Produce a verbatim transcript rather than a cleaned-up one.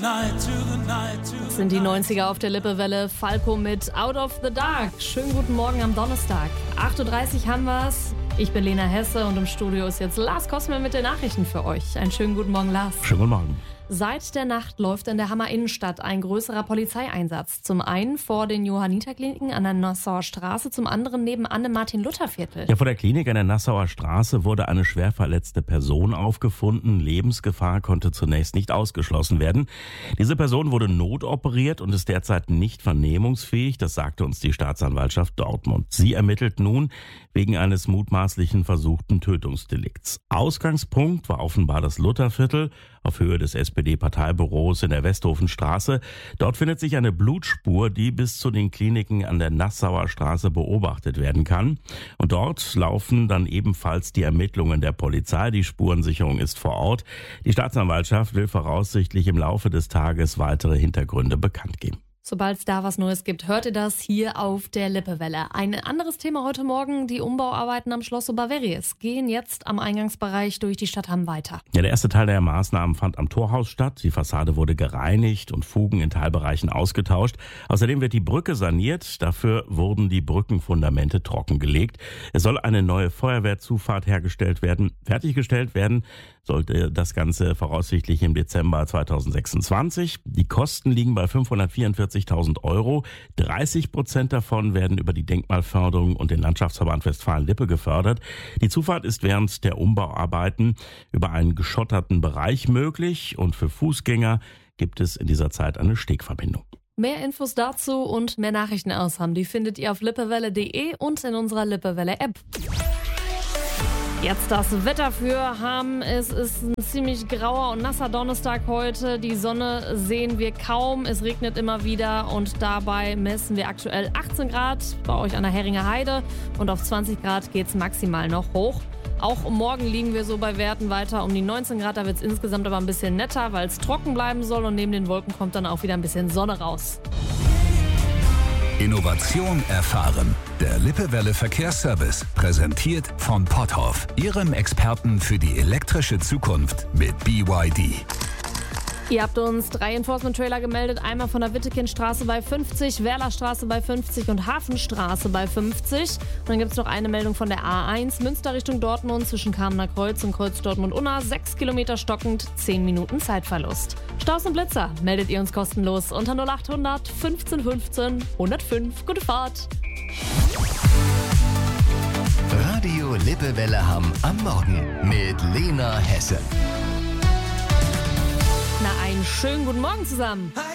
Das sind die neunziger auf der Lippewelle. Falco mit Out of the Dark. Schönen guten Morgen am Donnerstag. acht Uhr dreißig haben wir's. Ich bin Lena Hesse und im Studio ist jetzt Lars Kosmer mit den Nachrichten für euch. Einen schönen guten Morgen, Lars. Schönen guten Morgen. Seit der Nacht läuft in der Hammer Innenstadt ein größerer Polizeieinsatz. Zum einen vor den Johanniterkliniken an der Nassauer Straße, zum anderen neben Anne-Martin-Luther-Viertel. Ja, vor der Klinik an der Nassauer Straße wurde eine schwer verletzte Person aufgefunden. Lebensgefahr konnte zunächst nicht ausgeschlossen werden. Diese Person wurde notoperiert und ist derzeit nicht vernehmungsfähig. Das sagte uns die Staatsanwaltschaft Dortmund. Sie ermittelt nun wegen eines mutmaßlichen versuchten Tötungsdelikts. Ausgangspunkt war offenbar das Lutherviertel auf Höhe des S P D-Parteibüros in der Westhofenstraße. Dort findet sich eine Blutspur, die bis zu den Kliniken an der Nassauer Straße beobachtet werden kann. Und dort laufen dann ebenfalls die Ermittlungen der Polizei. Die Spurensicherung ist vor Ort. Die Staatsanwaltschaft will voraussichtlich im Laufe des Tages weitere Hintergründe bekannt geben. Sobald es da was Neues gibt, hört ihr das hier auf der Lippewelle. Ein anderes Thema heute Morgen, die Umbauarbeiten am Schloss Oberverries gehen jetzt am Eingangsbereich durch die Stadt Hamm weiter. Ja, der erste Teil der Maßnahmen fand am Torhaus statt. Die Fassade wurde gereinigt und Fugen in Teilbereichen ausgetauscht. Außerdem wird die Brücke saniert. Dafür wurden die Brückenfundamente trockengelegt. Es soll eine neue Feuerwehrzufahrt hergestellt werden. Fertiggestellt werden sollte das Ganze voraussichtlich im Dezember zweitausendsechsundzwanzig. Die Kosten liegen bei fünfhundertvierundvierzigtausend Euro. dreißig Prozent davon werden über die Denkmalförderung und den Landschaftsverband Westfalen-Lippe gefördert. Die Zufahrt ist während der Umbauarbeiten über einen geschotterten Bereich möglich und für Fußgänger gibt es in dieser Zeit eine Stegverbindung. Mehr Infos dazu und mehr Nachrichten aus Hamm, die findet ihr auf lippewelle punkt de und in unserer Lippewelle-App. Jetzt das Wetter für Hamm. Es ist ein ziemlich grauer und nasser Donnerstag heute. Die Sonne sehen wir kaum. Es regnet immer wieder und dabei messen wir aktuell achtzehn Grad bei euch an der Heringer Heide und auf zwanzig Grad geht es maximal noch hoch. Auch morgen liegen wir so bei Werten weiter um die neunzehn Grad. Da wird es insgesamt aber ein bisschen netter, weil es trocken bleiben soll und neben den Wolken kommt dann auch wieder ein bisschen Sonne raus. Innovation erfahren. Der Lippewelle Verkehrsservice, präsentiert von Potthoff, Ihrem Experten für die elektrische Zukunft mit B Y D. Ihr habt uns drei Enforcement-Trailer gemeldet, einmal von der Wittekindstraße bei fünfzig, Werlerstraße bei fünfzig und Hafenstraße bei fünfzig. Und dann gibt es noch eine Meldung von der A eins, Münster Richtung Dortmund, zwischen Kamener Kreuz und Kreuz Dortmund-Unna, sechs Kilometer stockend, zehn Minuten Zeitverlust. Staus und Blitzer meldet ihr uns kostenlos unter null achthundert fünfzehn fünfzehn hundertfünf. Gute Fahrt! Radio Lippewelle Hamm am Morgen mit Lena Hesse. Na, einen schönen guten Morgen zusammen.